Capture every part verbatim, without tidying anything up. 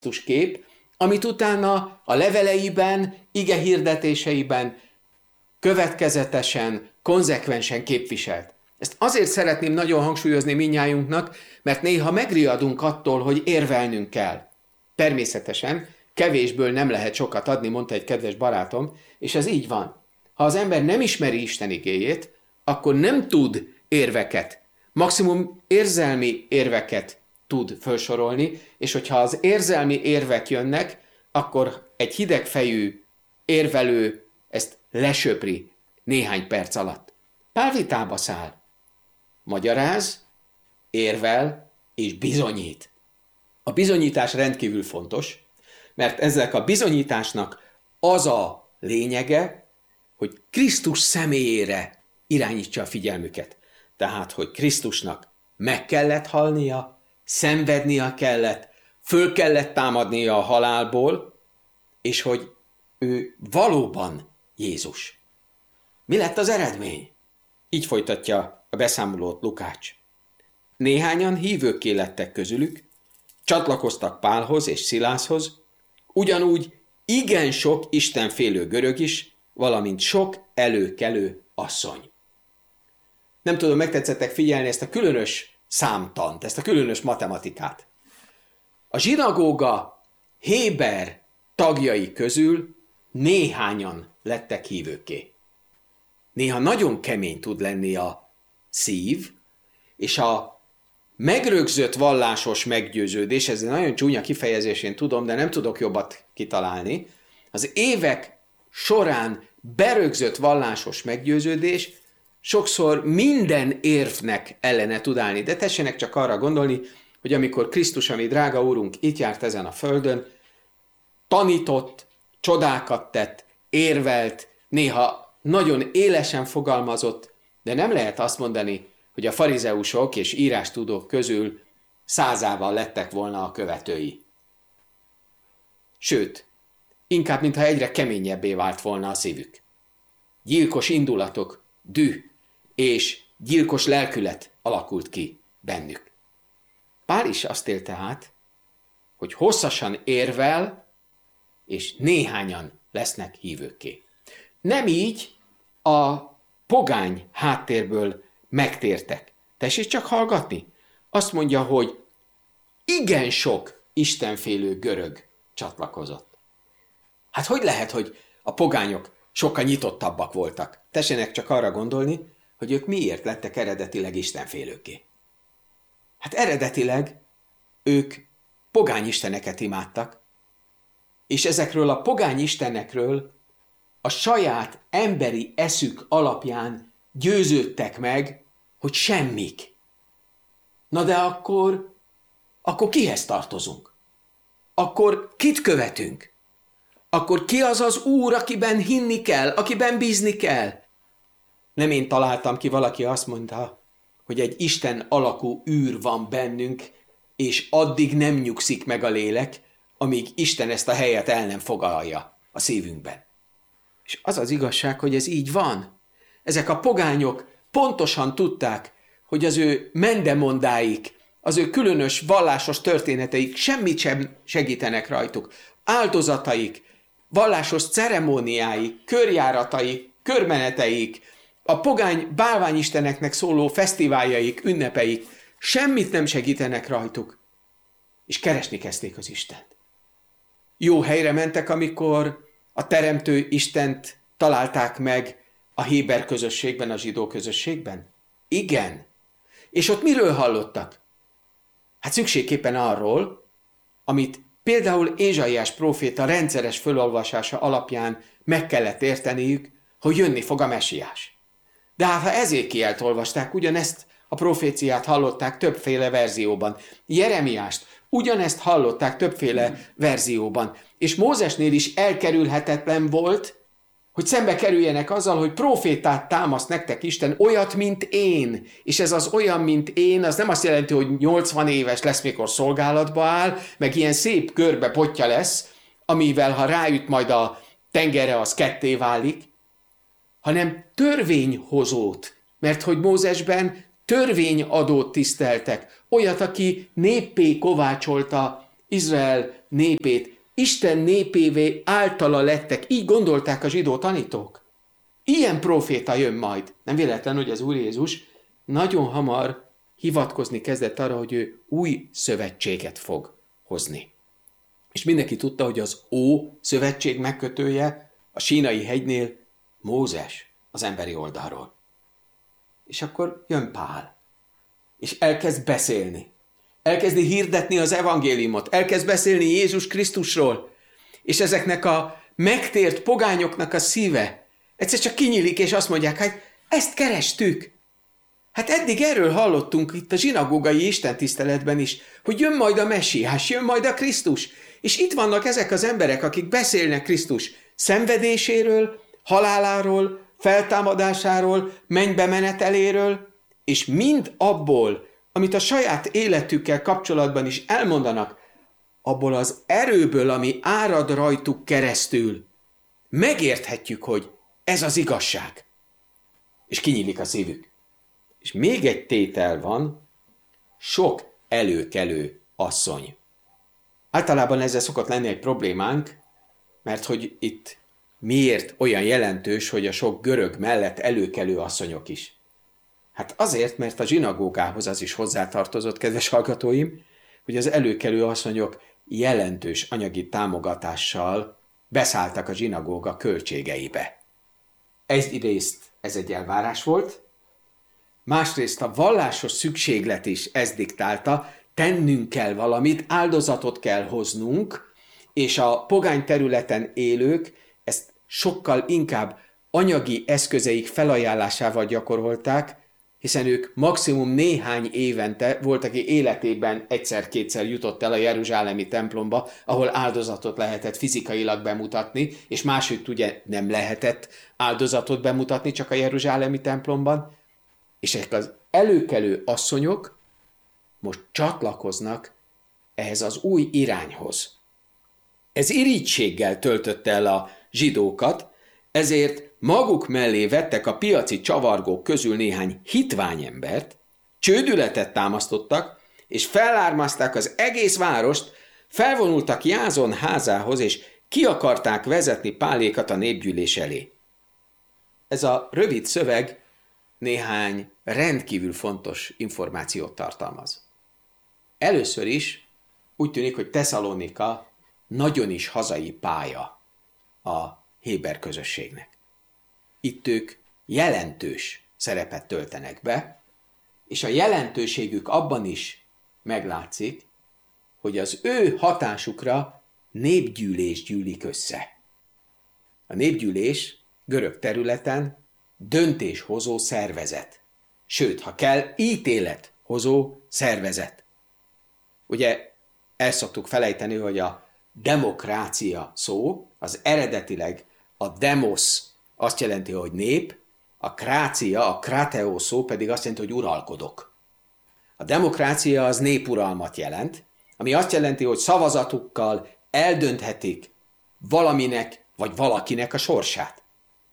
Krisztus kép, amit utána a leveleiben, ige hirdetéseiben következetesen, konzekvensen képviselt. Ezt azért szeretném nagyon hangsúlyozni mindnyájunknak, mert néha megriadunk attól, hogy érvelnünk kell. Természetesen kevésből nem lehet sokat adni, mondta egy kedves barátom, és ez így van. Ha az ember nem ismeri Isten igéjét, akkor nem tud érveket, maximum érzelmi érveket tud felsorolni, és hogyha az érzelmi érvek jönnek, akkor egy hidegfejű érvelő ezt lesöpri néhány perc alatt. Pál vitába száll. Magyaráz, érvel és bizonyít. A bizonyítás rendkívül fontos, mert ezek a bizonyításnak az a lényege, hogy Krisztus személyére irányítsa a figyelmüket. Tehát, hogy Krisztusnak meg kellett halnia, szenvednia kellett, föl kellett támadnia a halálból, és hogy ő valóban Jézus. Mi lett az eredmény? Így folytatja a beszámolót Lukács. Néhányan hívőkké lettek közülük, csatlakoztak Pálhoz és Szilászhoz, ugyanúgy igen sok istenfélő görög is, valamint sok előkelő asszony. Nem tudom, megtetszettek figyelni ezt a különös számtant, ezt a különös matematikát. A zsinagóga héber tagjai közül néhányan lettek hívőkké. Néha nagyon kemény tud lenni a szív, és a megrögzött vallásos meggyőződés, ez egy nagyon csúnya kifejezés, én tudom, de nem tudok jobbat kitalálni, az évek során berögzött vallásos meggyőződés sokszor minden érvnek ellene tud állni. De tessenek csak arra gondolni, hogy amikor Krisztus, ami drága úrunk, itt járt ezen a földön, tanított, csodákat tett, érvelt, néha nagyon élesen fogalmazott, de nem lehet azt mondani, hogy a farizeusok és írástudók közül százával lettek volna a követői. Sőt, inkább, mintha egyre keményebbé vált volna a szívük. Gyilkos indulatok, düh és gyilkos lelkület alakult ki bennük. Pál is azt él tehát, hogy hosszasan érvel, és néhányan lesznek hívőkké. Nem így a pogány háttérből megtértek. Tessék csak hallgatni. Azt mondja, hogy igen sok istenfélő görög csatlakozott. Hát hogy lehet, hogy a pogányok sokkal nyitottabbak voltak? Tessenek csak arra gondolni, hogy ők miért lettek eredetileg istenfélőké. Hát eredetileg ők pogány isteneket imádtak, és ezekről a pogány istenekről a saját emberi eszük alapján győződtek meg, hogy semmik. Na de akkor, akkor kihez tartozunk? Akkor kit követünk? Akkor ki az az Úr, akiben hinni kell, akiben bízni kell? Nem én találtam ki, valaki azt mondta, hogy egy Isten alakú űr van bennünk, és addig nem nyugszik meg a lélek, amíg Isten ezt a helyet el nem foglalja a szívünkben. És az az igazság, hogy ez így van. Ezek a pogányok pontosan tudták, hogy az ő mendemondáik, az ő különös vallásos történeteik semmit sem segítenek rajtuk. Áldozataik, vallásos ceremóniáik, körjárataik, körmeneteik, a pogány bálványisteneknek szóló fesztiváljaik, ünnepeik semmit nem segítenek rajtuk. És keresni kezdték az Istent. Jó helyre mentek, amikor a teremtő Istent találták meg a héber közösségben, a zsidó közösségben? Igen. És ott miről hallottak? Hát szükségképpen arról, amit például Ézsaiás próféta rendszeres fölolvasása alapján meg kellett érteniük, hogy jönni fog a mesiás. De hát ha Ezékielt olvasták, ugyanezt a proféciát hallották többféle verzióban. Jeremiást ugyanezt hallották többféle verzióban. És Mózesnél is elkerülhetetlen volt, hogy szembe kerüljenek azzal, hogy profétát támaszt nektek Isten, olyat, mint én. És ez az olyan, mint én, az nem azt jelenti, hogy nyolcvan éves lesz, mikor szolgálatba áll, meg ilyen szép körbe potja lesz, amivel, ha ráüt majd a tengerre, az ketté válik, hanem törvényhozót, mert hogy Mózesben törvényadót tiszteltek, olyat, aki néppé kovácsolta Izrael népét Isten népévé általa lettek, így gondolták a zsidó tanítók. Ilyen proféta jön majd. Nem véletlen, hogy az Úr Jézus nagyon hamar hivatkozni kezdett arra, hogy ő új szövetséget fog hozni. És mindenki tudta, hogy az Ó szövetség megkötője a Sínai hegynél Mózes az emberi oldalról. És akkor jön Pál, és elkezd beszélni. Elkezdi hirdetni az evangéliumot, elkezd beszélni Jézus Krisztusról, és ezeknek a megtért pogányoknak a szíve egyszer csak kinyílik, és azt mondják, hát ezt kerestük. Hát eddig erről hallottunk itt a zsinagógai istentiszteletben is, hogy jön majd a Messiás, jön majd a Krisztus, és itt vannak ezek az emberek, akik beszélnek Krisztus szenvedéséről, haláláról, feltámadásáról, mennybe meneteléről, és mind abból, amit a saját életükkel kapcsolatban is elmondanak, abból az erőből, ami árad rajtuk keresztül, megérthetjük, hogy ez az igazság. És kinyílik a szívük. És még egy tétel van, sok előkelő asszony. Általában ezzel szokott lenni egy problémánk, mert hogy itt miért olyan jelentős, hogy a sok görög mellett előkelő asszonyok is. Hát azért, mert a zsinagógához az is hozzátartozott, kedves hallgatóim, hogy az előkelő asszonyok jelentős anyagi támogatással beszálltak a zsinagóga költségeibe. Egyrészt ez egy elvárás volt, másrészt a vallásos szükséglet is ezt diktálta, tennünk kell valamit, áldozatot kell hoznunk, és a pogány területen élők ezt sokkal inkább anyagi eszközeik felajánlásával gyakorolták, hiszen ők maximum néhány évente volt, aki életében egyszer-kétszer jutott el a jeruzsálemi templomba, ahol áldozatot lehetett fizikailag bemutatni, és máshogy ugye nem lehetett áldozatot bemutatni, csak a jeruzsálemi templomban, és ezek az előkelő asszonyok most csatlakoznak ehhez az új irányhoz. Ez irítséggel töltötte el a zsidókat, ezért maguk mellé vettek a piaci csavargók közül néhány hitványembert, csődületet támasztottak, és felármazták az egész várost, felvonultak Jázon házához, és ki akarták vezetni Pálékat a népgyűlés elé. Ez a rövid szöveg néhány rendkívül fontos információt tartalmaz. Először is úgy tűnik, hogy Tesszalonika nagyon is hazai pálya a héber közösségnek. Itt ők jelentős szerepet töltenek be, és a jelentőségük abban is meglátszik, hogy az ő hatásukra népgyűlés gyűlik össze. A népgyűlés görög területen döntéshozó szervezet, sőt, ha kell, ítélethozó szervezet. Ugye el szoktuk felejteni, hogy a demokrácia szó, az eredetileg a demos azt jelenti, hogy nép, a krácia, a krateo szó pedig azt jelenti, hogy uralkodok. A demokrácia az népuralmat jelent, ami azt jelenti, hogy szavazatukkal eldönthetik valaminek vagy valakinek a sorsát.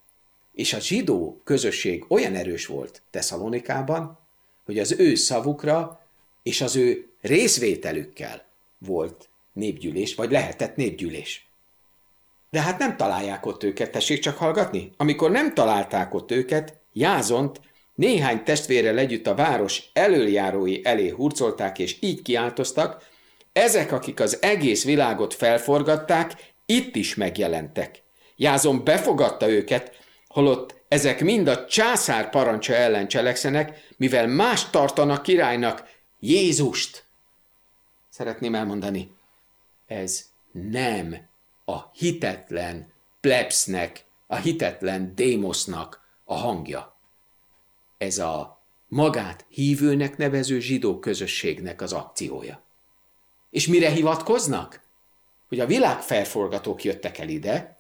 És a zsidó közösség olyan erős volt Tesszalonikában, hogy az ő szavukra és az ő részvételükkel volt népgyűlés, vagy lehetett népgyűlés. De hát nem találják ott őket, tessék csak hallgatni. Amikor nem találták ott őket, Jázont néhány testvérrel együtt a város elöljárói elé hurcolták, és így kiáltoztak, ezek, akik az egész világot felforgatták, itt is megjelentek. Jázon befogadta őket, holott ezek mind a császár parancsa ellen cselekszenek, mivel más tartanak királynak, Jézust. Szeretném elmondani, ez nem a hitetlen plebsznek, a hitetlen démosznak a hangja. Ez a magát hívőnek nevező zsidó közösségnek az akciója. És mire hivatkoznak? Hogy a világ felforgatók jöttek el ide,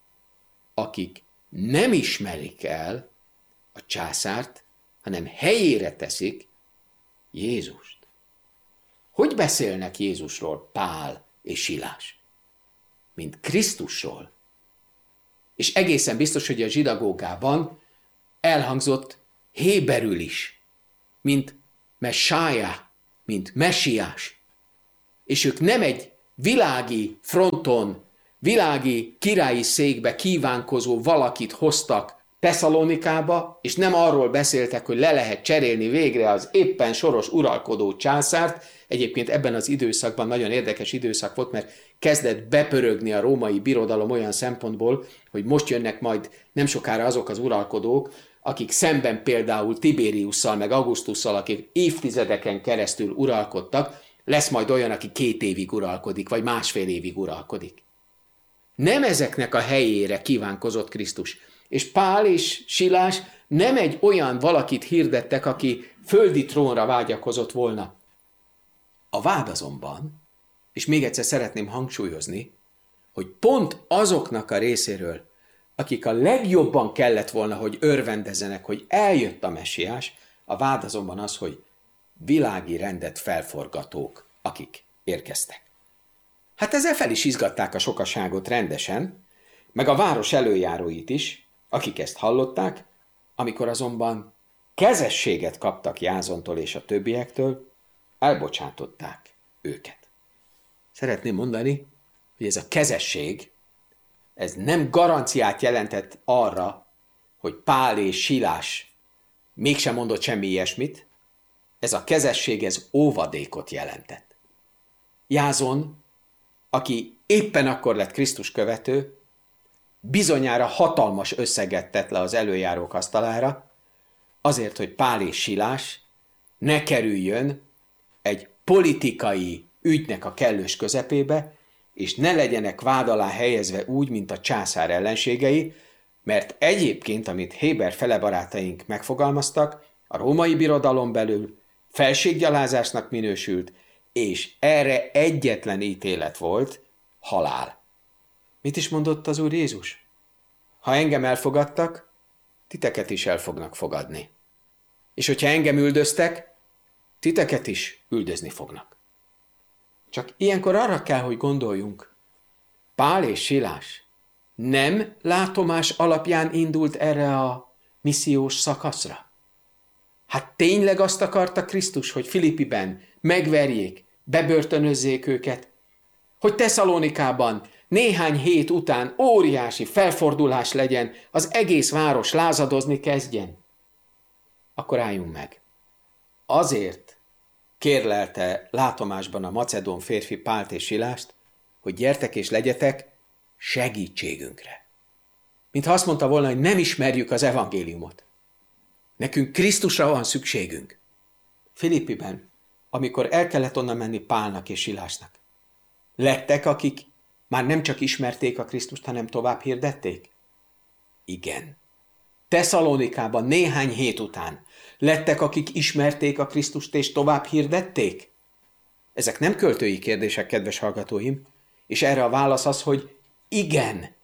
akik nem ismerik el a császárt, hanem helyére teszik Jézust. Hogy beszélnek Jézusról Pál és Silás? Mint Krisztusról. És egészen biztos, hogy a zsinagógában elhangzott héberül is, mint Messája, mint Messiás. És ők nem egy világi fronton, világi királyi székbe kívánkozó valakit hoztak Tesszalonikába, és nem arról beszéltek, hogy le lehet cserélni végre az éppen soros uralkodó császárt. Egyébként ebben az időszakban nagyon érdekes időszak volt, mert kezdett bepörögni a római birodalom olyan szempontból, hogy most jönnek majd nem sokára azok az uralkodók, akik szemben például Tiberiusszal meg Augusztusszal, akik évtizedeken keresztül uralkodtak, lesz majd olyan, aki két évig uralkodik, vagy másfél évig uralkodik. Nem ezeknek a helyére kívánkozott Krisztus. És Pál és Silás nem egy olyan valakit hirdettek, aki földi trónra vágyakozott volna. A vád azonban, és még egyszer szeretném hangsúlyozni, hogy pont azoknak a részéről, akik a legjobban kellett volna, hogy örvendezzenek, hogy eljött a messiás, a vád azonban az, hogy világi rendet felforgatók, akik érkeztek. Hát ezzel fel is izgatták a sokaságot rendesen, meg a város előjáróit is, akik ezt hallották, amikor azonban kezességet kaptak Jázontól és a többiektől, elbocsátották őket. Szeretném mondani, hogy ez a kezesség, ez nem garanciát jelentett arra, hogy Pál és Silás mégsem mondott semmi ilyesmit, ez a kezesség, ez óvadékot jelentett. Jázon, aki éppen akkor lett Krisztus követő, bizonyára hatalmas összeget tett le az előjárók asztalára, azért, hogy Pál és Silás ne kerüljön egy politikai ügynek a kellős közepébe, és ne legyenek vád alá helyezve úgy, mint a császár ellenségei, mert egyébként, amit Héber felebarátaink megfogalmaztak, a római birodalom belül felséggyalázásnak minősült, és erre egyetlen ítélet volt, halál. Mit is mondott az Úr Jézus? Ha engem elfogadtak, titeket is el fognak fogadni. És hogyha engem üldöztek, titeket is üldözni fognak. Csak ilyenkor arra kell, hogy gondoljunk. Pál és Silás nem látomás alapján indult erre a missziós szakaszra. Hát tényleg azt akarta Krisztus, hogy Filippiben megverjék, bebörtönözzék őket, hogy Tesszalonikában néhány hét után óriási felfordulás legyen, az egész város lázadozni kezdjen. Akkor álljunk meg. Azért kérlelte látomásban a macedón férfi Pált és Silást, hogy gyertek és legyetek segítségünkre. Mintha azt mondta volna, hogy nem ismerjük az evangéliumot. Nekünk Krisztusra van szükségünk. Filippiben, amikor el kellett onnan menni Pálnak és Silásnak, lettek, akik már nem csak ismerték a Krisztust, hanem tovább hirdették? Igen. Tesszalonikában néhány hét után lettek, akik ismerték a Krisztust és tovább hirdették? Ezek nem költői kérdések, kedves hallgatóim, és erre a válasz az, hogy igen.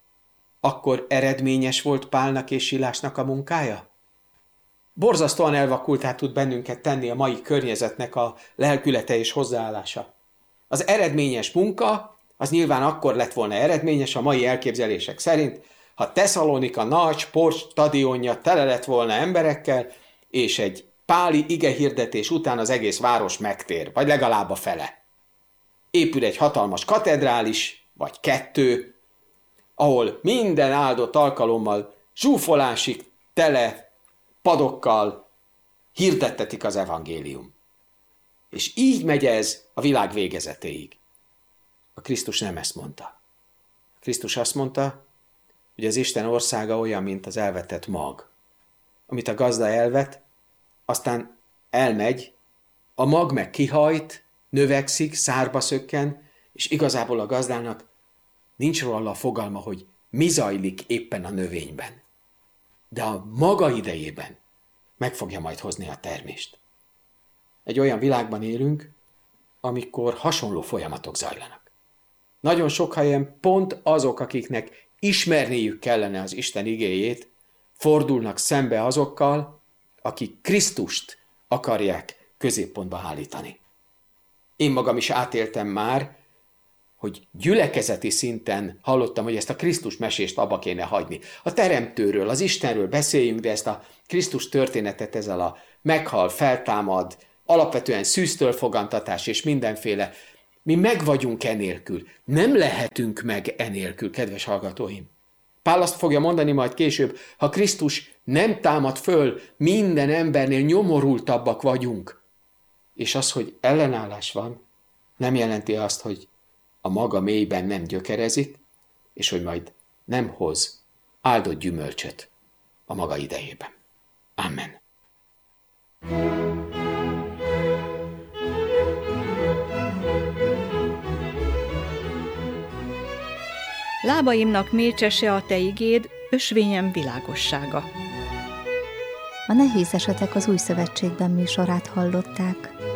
Akkor eredményes volt Pálnak és Silásnak a munkája? Borzasztóan elvakultá tud bennünket tenni a mai környezetnek a lelkülete és hozzáállása. Az eredményes munka, az nyilván akkor lett volna eredményes a mai elképzelések szerint, ha Tesszalonika nagy sportstadionja tele lett volna emberekkel, és egy páli igehirdetés után az egész város megtér, vagy legalább a fele. Épül egy hatalmas katedrális, vagy kettő, ahol minden áldott alkalommal zsúfolásig tele padokkal hirdettetik az evangélium. És így megy ez a világ végezetéig. A Krisztus nem ezt mondta. A Krisztus azt mondta, hogy az Isten országa olyan, mint az elvetett mag, amit a gazda elvet, aztán elmegy, a mag meg kihajt, növekszik, szárba szökken, és igazából a gazdának nincs róla a fogalma, hogy mi zajlik éppen a növényben. De a maga idejében meg fogja majd hozni a termést. Egy olyan világban élünk, amikor hasonló folyamatok zajlanak. Nagyon sok helyen pont azok, akiknek ismerniük kellene az Isten igéjét, fordulnak szembe azokkal, akik Krisztust akarják középpontba állítani. Én magam is átéltem már, hogy gyülekezeti szinten hallottam, hogy ezt a Krisztus mesést abba kéne hagyni. A Teremtőről, az Istenről beszéljünk, de ezt a Krisztus történetet ezzel a meghal, feltámad, alapvetően szűztől fogantatás és mindenféle Mi meg vagyunk enélkül. Nem lehetünk meg enélkül, kedves hallgatóim. Pál azt fogja mondani majd később, ha Krisztus nem támad föl, minden embernél nyomorultabbak vagyunk. És az, hogy ellenállás van, nem jelenti azt, hogy a maga mélyben nem gyökerezik, és hogy majd nem hoz áldott gyümölcsöt a maga idejében. Amen. Lábaimnak mécsese a te igéd, ösvényem világossága. A Nehéz esetek az Új Szövetségben műsorát hallották.